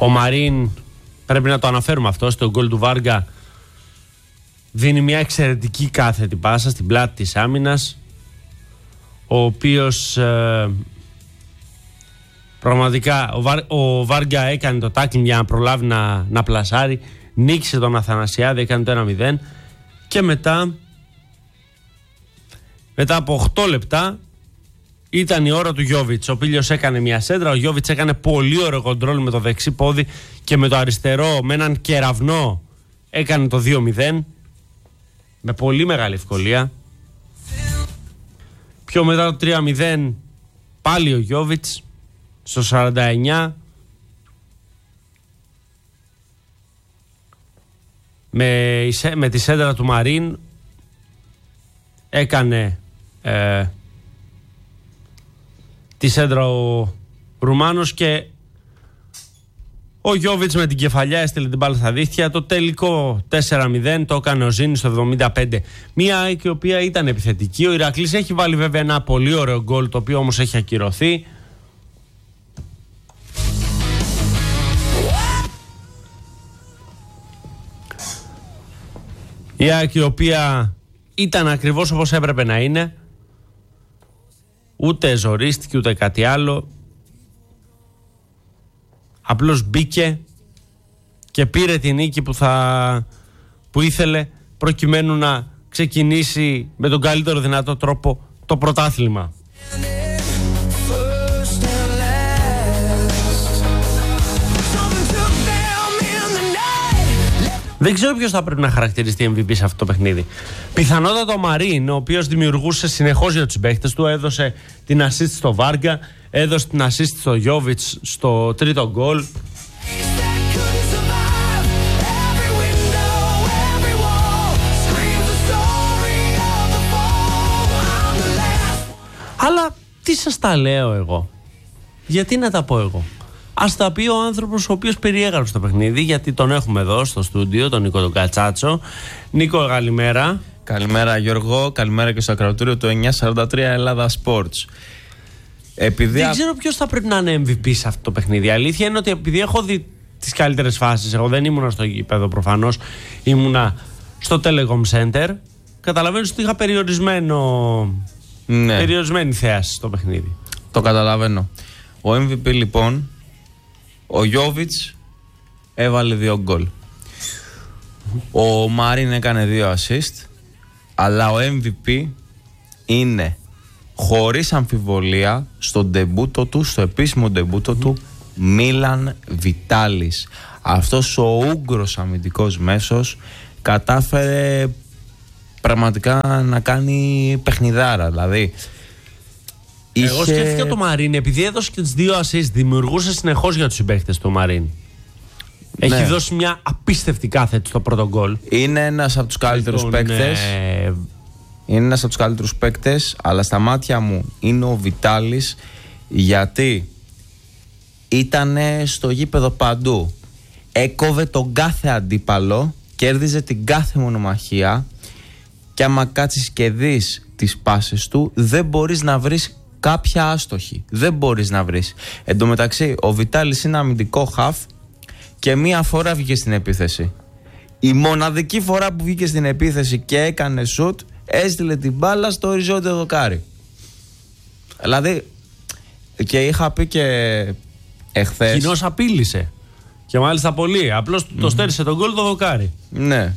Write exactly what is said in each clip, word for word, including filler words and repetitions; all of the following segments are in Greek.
Ο Μαρίν, πρέπει να το αναφέρουμε αυτό, στο γκολ του Βάργκα δίνει μια εξαιρετική κάθετη πάσα στην πλάτη της άμυνας, ο οποίος ε, πραγματικά ο, Βάρ, ο Βάργκα έκανε το τάκλινγκ για να προλάβει να, να πλασάρει, νίκησε τον Αθανασιάδη, έκανε το ένα μηδέν και μετά μετά από οκτώ λεπτά ήταν η ώρα του Γιόβιτς. Ο Πίλιος έκανε μια σέντρα, ο Γιόβιτς έκανε πολύ ωραίο κοντρόλ με το δεξί πόδι και με το αριστερό με έναν κεραυνό έκανε το δύο μηδέν με πολύ μεγάλη ευκολία. Πιο μετά το τρία μηδέν πάλι ο Γιόβιτς στο σαράντα εννιά με, με τη σέντρα του Μαρίν έκανε ε, τη σέντρα ο Ρουμάνος και ο Γιόβιτς με την κεφαλιά έστειλε την μπάλα στα δίχτυα. Το τελικό τέσσερα μηδέν το έκανε ο Ζήνης στο εβδομήντα πέντε. Μια ΑΕΚ η οποία ήταν επιθετική. Ο Ηρακλής έχει βάλει βέβαια ένα πολύ ωραίο γκολ, το οποίο όμως έχει ακυρωθεί. Η ΑΕΚ η οποία ήταν ακριβώς όπως έπρεπε να είναι. Ούτε ζορίστηκε ούτε κάτι άλλο. Απλώς μπήκε και πήρε την νίκη που, θα, που ήθελε, προκειμένου να ξεκινήσει με τον καλύτερο δυνατό τρόπο το πρωτάθλημα. Δεν ξέρω ποιος θα πρέπει να χαρακτηριστεί εμ βι πι σε αυτό το παιχνίδι. Πιθανότατα ο Μαρίν, ο οποίος δημιουργούσε συνεχώς για τους παίχτες του, έδωσε την assist στο Βάργκα, έδωσε την assist στο Γιόβιτς στο τρίτο γκολ. Αλλά τι σας τα λέω εγώ? Γιατί να τα πω εγώ? Ας τα πει ο άνθρωπος ο οποίος περιέγραψε το παιχνίδι, γιατί τον έχουμε εδώ στο στούντιο, τον Νίκο τον Κατσάτσο. Νίκο, καλημέρα. Καλημέρα Γιώργο, καλημέρα και στο ακροατήριο του εννιακόσια σαράντα τρία Ελλάδα Sports. Επειδή Δεν ξέρω ποιος θα πρέπει να είναι εμ βι πι σε αυτό το παιχνίδι. Η αλήθεια είναι ότι επειδή έχω δει τις καλύτερες φάσεις, εγώ δεν ήμουνα στο γήπεδο προφανώς, ήμουνα στο Telecom Center, καταλαβαίνεις ότι είχα περιορισμένο, ναι. περιορισμένη θέαση στο παιχνίδι. Το καταλαβαίνω. Ο εμ βι πι λοιπόν, ο Γιόβιτς έβαλε δύο γκολ. Ο Μαρίν έκανε δύο assist. Αλλά ο εμ βι πι είναι χωρίς αμφιβολία στο ντεμπούτο του, στο επίσημο ντεμπούτο του, Μίλαν Βιτάλης. Αυτός ο Ούγγρος αμυντικός μέσος κατάφερε πραγματικά να κάνει παιχνιδάρα. Δηλαδή Εγώ είχε... σκέφτηκα το Μαρίν, επειδή έδωσε και τις δύο assist, δημιουργούσε συνεχώς για τους συμπαίκτες του Μαρίν. Έχει ναι. δώσει μια απίστευτη κάθετη στο πρώτο γκολ. Είναι ένας από τους καλύτερους παίκτες. Ε... Είναι ένας από τους καλύτερους παίκτες, αλλά στα μάτια μου είναι ο Βιτάλης, γιατί ήταν στο γήπεδο παντού. Έκοβε τον κάθε αντίπαλο, κέρδιζε την κάθε μονομαχία και άμα κάτσεις και δεις τις πάσες του, δεν μπορείς να βρεις κάποια άστοχη. Δεν μπορείς να βρεις. Εν τω μεταξύ, ο Βιτάλης είναι αμυντικό χαφ και μία φορά βγήκε στην επίθεση. Η μοναδική φορά που βγήκε στην επίθεση και έκανε σουτ, έστειλε την μπάλα στο οριζόντιο δοκάρι. Δηλαδή, και είχα πει και εχθές. Κοινώς απείλησε. Και μάλιστα πολύ. Απλώς mm-hmm. το στέρισε τον γκολ το δοκάρι. Ναι.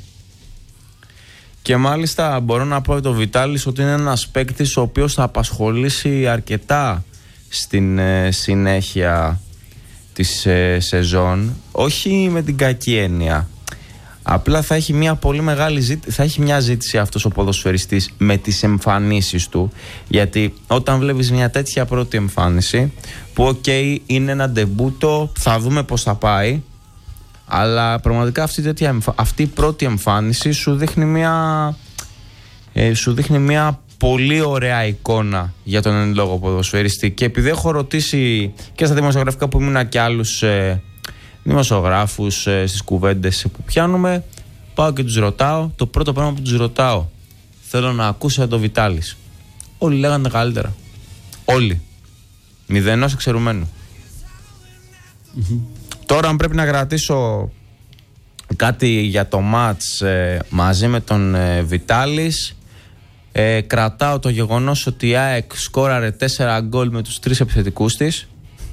Και μάλιστα μπορώ να πω το Βιτάλης ότι είναι ένας παίκτης ο οποίος θα απασχολήσει αρκετά στην ε, συνέχεια της ε, σεζόν. Όχι με την κακή έννοια. Απλά θα έχει μια πολύ μεγάλη ζήτη, θα έχει μια ζήτηση αυτός ο ποδοσφαιριστής με τις εμφανίσεις του, γιατί όταν βλέπεις μια τέτοια πρώτη εμφάνιση που οκ okay, είναι ένα ντεμπούτο, θα δούμε πώς θα πάει, αλλά πραγματικά αυτή, τέτοια, αυτή η πρώτη εμφάνιση σου δείχνει μια ε, σου δείχνει μια πολύ ωραία εικόνα για τον εν λόγω ποδοσφαιριστή. Και επειδή έχω ρωτήσει και στα δημοσιογραφικά που ήμουν και άλλους ε, δημοσιογράφους ε, στις κουβέντες που πιάνουμε, πάω και τους ρωτάω. Το πρώτο πράγμα που τους ρωτάω, θέλω να ακούσω το Βιτάλης. Όλοι λέγανε τα καλύτερα. Όλοι. Μηδενός εξαιρουμένου. Mm-hmm. Τώρα αν πρέπει να κρατήσω κάτι για το μάτς ε, μαζί με τον ε, Βιτάλης, ε, κρατάω το γεγονός ότι η ΑΕΚ σκόραρε τέσσερα γκολ με τους τρεις επιθετικούς της.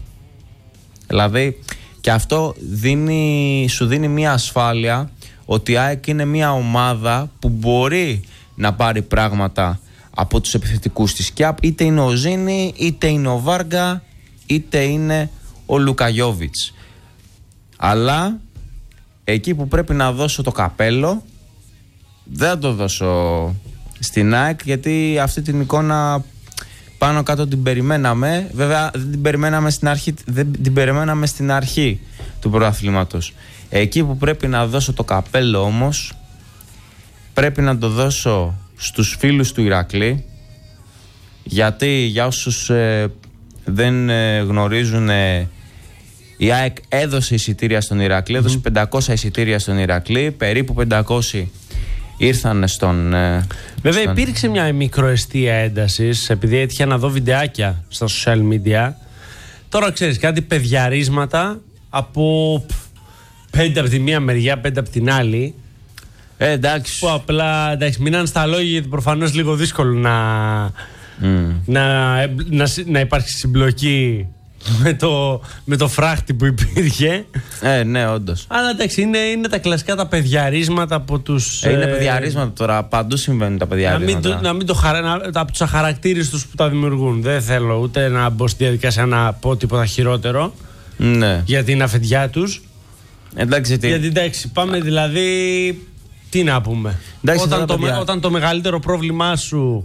Δηλαδή και αυτό δίνει, σου δίνει μια ασφάλεια ότι η ΑΕΚ είναι μια ομάδα που μπορεί να πάρει πράγματα από τους επιθετικούς της, και είτε είναι ο Ζήνη, είτε είναι ο Βάργα, είτε είναι ο Λουκαγιόβιτς. Αλλά εκεί που πρέπει να δώσω το καπέλο, δεν θα το δώσω στην ΑΕΚ, γιατί αυτή την εικόνα πάνω κάτω την περιμέναμε. Βέβαια δεν την περιμέναμε στην αρχή, δεν την περιμέναμε στην αρχή του πρωταθλήματος. Εκεί που πρέπει να δώσω το καπέλο όμως, πρέπει να το δώσω στους φίλους του Ηρακλή, γιατί για όσους ε, δεν ε, γνωρίζουν, ε, η ΑΕΚ έδωσε εισιτήρια στον Ηρακλή, mm-hmm. έδωσε πεντακόσια εισιτήρια στον Ηρακλή, περίπου πεντακόσια ήρθαν στον... Ε, Βέβαια στον... υπήρξε μια μικροαιστεία έντασης, επειδή έτυχε να δω βιντεάκια στα social media. Τώρα ξέρεις κάτι, παιδιαρίσματα από πέντε από τη μία μεριά, πέντε από την άλλη. Ε, εντάξει. Που απλά εντάξει, μείναν στα λόγια, γιατί προφανώς λίγο δύσκολο να, mm. να, να, να υπάρχει συμπλοκή με το, με το φράχτη που υπήρχε. Ε, ναι, όντως. Αλλά εντάξει, είναι, είναι τα κλασικά τα παιδιαρίσματα από τους. Ε, είναι παιδιαρίσματα τώρα. Παντού συμβαίνουν τα παιδιαρίσματα. Να μην το, να μην το χαρα, να, από τους αχαρακτήριστους που τα δημιουργούν. Δεν θέλω ούτε να μπω στη διαδικασία να πω τίποτα χειρότερο. Ναι. Για την αφεντιά τους. Εντάξει, τι. Γιατί εντάξει, πάμε δηλαδή. Τι να πούμε. Εντάξει, όταν, το, όταν το μεγαλύτερο πρόβλημά σου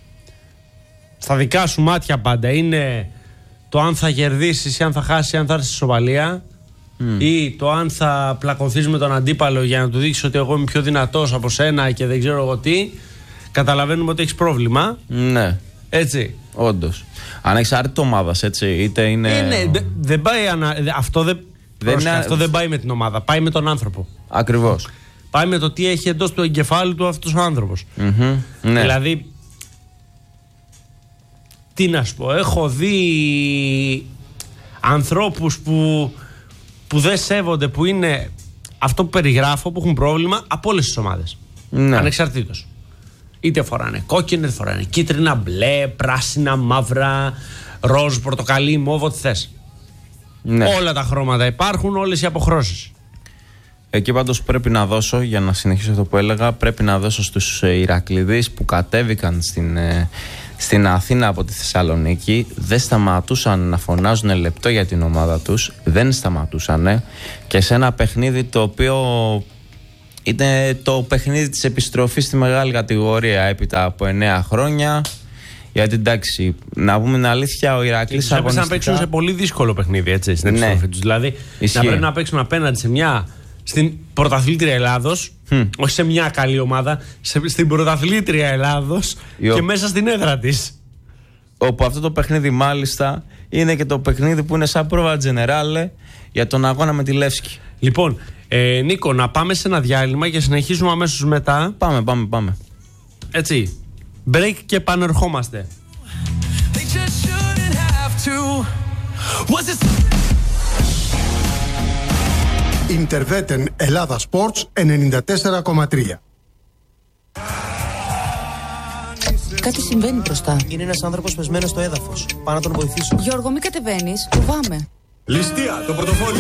στα δικά σου μάτια πάντα είναι το αν θα κερδίσεις ή αν θα χάσεις ή αν θα έρθεις στη σοβαλία, mm. ή το αν θα πλακωθείς με τον αντίπαλο για να του δείξεις ότι εγώ είμαι πιο δυνατός από σένα και δεν ξέρω εγώ τι, καταλαβαίνουμε ότι έχεις πρόβλημα. Ναι. Έτσι. Όντως. Ανεξάρτητα ομάδας, έτσι. Είτε είναι. Ε, ναι, δε, δεν πάει ανα... Αυτό, δεν... Δεν είναι... αυτό δεν πάει με την ομάδα. Πάει με τον άνθρωπο. Ακριβώς. Πάει με το τι έχει εντός του εγκεφάλου του αυτός ο άνθρωπος. Mm-hmm. Ναι. Δηλαδή, τι να σου πω, έχω δει ανθρώπους που, που δεν σέβονται, που είναι αυτό που περιγράφω, που έχουν πρόβλημα από όλες τις ομάδες. Ναι. Ανεξαρτήτως. Είτε φοράνε κόκκινα, είτε φοράνε κίτρινα, μπλε, πράσινα, μαύρα, ροζ, πορτοκαλί, μόβ, ό,τι θες. Ναι. Όλα τα χρώματα υπάρχουν, όλες οι αποχρώσεις. Εκεί πάντως πρέπει να δώσω, για να συνεχίσω αυτό που έλεγα, πρέπει να δώσω στους Ηρακληδείς που κατέβηκαν στην, στην Αθήνα από τη Θεσσαλονίκη. Δεν σταματούσαν να φωνάζουν λεπτό για την ομάδα τους. Δεν σταματούσαν. Και σε ένα παιχνίδι το οποίο είναι το παιχνίδι της επιστροφής στη μεγάλη κατηγορία έπειτα από εννέα χρόνια. Γιατί εντάξει, να πούμε την αλήθεια, ο Ηρακλής αγωνιστικά... να παίξουν σε πολύ δύσκολο παιχνίδι, έτσι, στην επιστροφή ναι. τους. Δηλαδή, ισχύει. Να πρέπει να παίξουν απέναντι σε μια... στην πρωταθλήτρια Ελλάδος, hm. όχι σε μια καλή ομάδα, σε, στην πρωταθλήτρια Ελλάδος Ιω. και μέσα στην έδρα της. Όπου αυτό το παιχνίδι μάλιστα είναι και το παιχνίδι που είναι σαν πρόβα τζενεράλε για τον αγώνα με τη Λεύσκη. Λοιπόν, ε, Νίκο, να πάμε σε ένα διάλειμμα και συνεχίζουμε αμέσως μετά. Πάμε, πάμε, πάμε. Έτσι. Break και επανερχόμαστε. Ιντερβέτεν Ελλάδα Sports ενενήντα τέσσερα κόμμα τρία. Κάτι συμβαίνει μπροστά. Είναι ένας άνθρωπος πεσμένος στο έδαφος. Πάω να τον βοηθήσω. Γιώργο, μην κατεβαίνεις. Φοβάμαι. Ληστεία, το πορτοφόλι.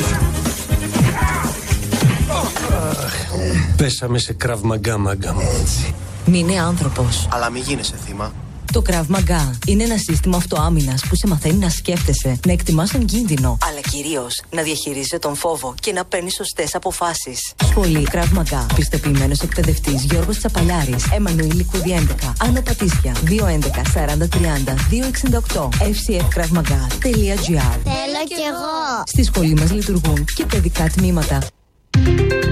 Πέσαμε σε Krav Maga, μάγκα μου. Μην είναι άνθρωπος. Αλλά μην γίνεσαι θύμα. Το Krav Maga είναι ένα σύστημα αυτοάμυνας που σε μαθαίνει να σκέφτεσαι, να εκτιμάς τον κίνδυνο, αλλά κυρίως να διαχειρίζεσαι τον φόβο και να παίρνεις σωστές αποφάσεις. Σχολή Krav Maga. Πιστοποιημένος εκπαιδευτής Γιώργος Τσαπαλιάρης. Εμμανουήλ Λικούδη έντεκα. Άνω Πατήσια. δύο έντεκα σαράντα τριάντα δύο εξήντα οκτώ. εφ σι εφ krav maga τελεία τζι άρ. Θέλω κι εγώ. Στη σχολή μας λειτουργούν και παιδικά τμήματα.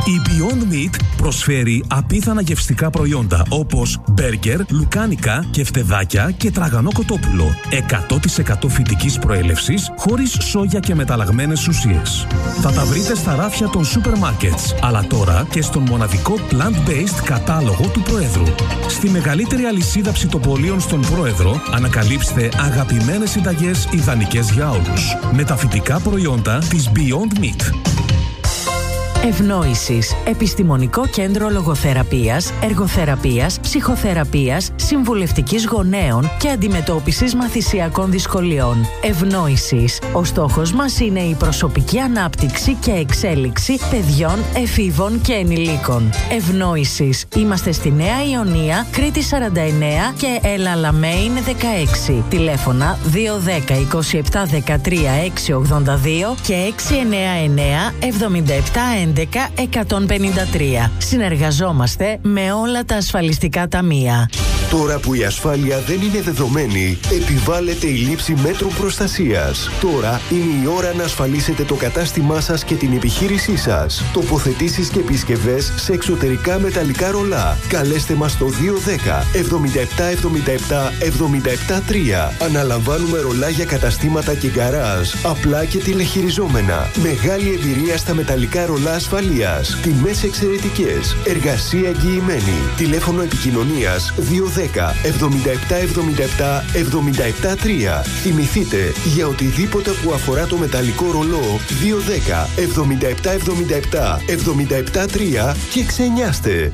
Η Beyond Meat προσφέρει απίθανα γευστικά προϊόντα όπως μπέργκερ, λουκάνικα, κεφτεδάκια και τραγανό κοτόπουλο. εκατό τοις εκατό φυτικής προέλευσης, χωρίς σόγια και μεταλλαγμένες ουσίες. Θα τα βρείτε στα ράφια των σούπερ μάρκετς, αλλά τώρα και στον μοναδικό plant-based κατάλογο του Προέδρου. Στη μεγαλύτερη αλυσίδα ψητοπολίων στον Πρόεδρο, ανακαλύψτε αγαπημένες συνταγές ιδανικές για όλους. Με τα φυτικά προϊόντα της Beyond Meat. Ευνόησης. Επιστημονικό κέντρο λογοθεραπείας, εργοθεραπείας, ψυχοθεραπείας, συμβουλευτικής γονέων και αντιμετώπισης μαθησιακών δυσκολιών. Ευνόησης. Ο στόχος μας είναι η προσωπική ανάπτυξη και εξέλιξη παιδιών, εφήβων και ενηλίκων. Ευνόησης. Είμαστε στη Νέα Ιωνία, Κρήτη σαράντα εννέα και Έλα Λαμέιν δεκαέξι. Τηλέφωνα δύο ένα μηδέν είκοσι επτά δεκατρία έξι ογδόντα δύο και έξι εννέα εννέα εβδομήντα επτά έντεκα εκατόν πενήντα τρία. Συνεργαζόμαστε με όλα τα ασφαλιστικά ταμεία. Τώρα που η ασφάλεια δεν είναι δεδομένη, επιβάλλεται η λήψη μέτρων προστασίας. Τώρα είναι η ώρα να ασφαλίσετε το κατάστημά σας και την επιχείρησή σας. Τοποθετήσεις και επισκευές σε εξωτερικά μεταλλικά ρολά. Καλέστε μας στο δύο ένα μηδέν εβδομήντα επτά εβδομήντα επτά εβδομήντα επτά τρία. Αναλαμβάνουμε ρολά για καταστήματα και γκαράζ, απλά και τηλεχειριζόμενα. Μεγάλη εμπειρία στα μεταλλικά ρολά ασφαλείας. Τιμές εξαιρετικές. Εργασία εγγυημένη. Τηλέφωνο επικοινωνίας δύο ένα μηδέν εβδομήντα επτά εβδομήντα επτά εβδομήντα επτά τρία. Θυμηθείτε, για οτιδήποτε που αφορά το μεταλλικό ρολό, δύο ένα μηδέν εβδομήντα επτά εβδομήντα επτά εβδομήντα επτά τρία και ξενιάστε.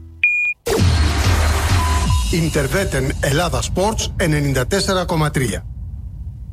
Interveten Ελλάδα Sports ενενήντα τέσσερα κόμμα τρία.